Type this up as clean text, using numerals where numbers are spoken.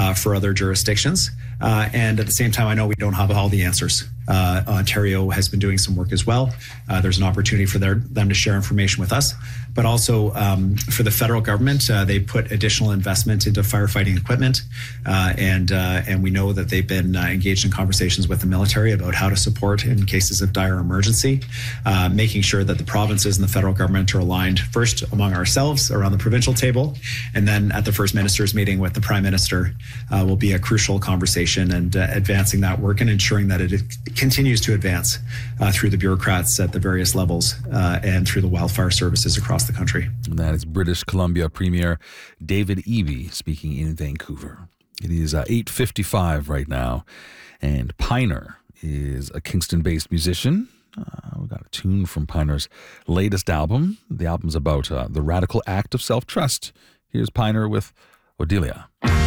for other jurisdictions. And at the same time, I know we don't have all the answers. Ontario has been doing some work as well. There's an opportunity for them to share information with us. But also for the federal government, they put additional investment into firefighting equipment. And we know that they've been engaged in conversations with the military about how to support in cases of dire emergency, making sure that the provinces and the federal government are aligned first among ourselves around the provincial table, and then at the First Minister's meeting with the Prime Minister will be a crucial conversation, and advancing that work and ensuring that it continues to advance through the bureaucrats at the various levels and through the wildfire services across the country. And that is British Columbia Premier David Eby speaking in Vancouver. It is 8:55 right now, and Piner is a Kingston-based musician. We got a tune from Piner's latest album. The album's about the radical act of self-trust. Here's Piner with Odelia.